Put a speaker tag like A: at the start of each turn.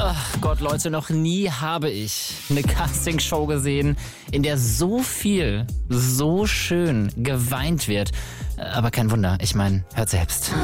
A: Ach Gott, Leute, noch nie habe ich eine Castingshow gesehen, in der so viel, so schön geweint wird. Aber kein Wunder, ich meine, hört selbst.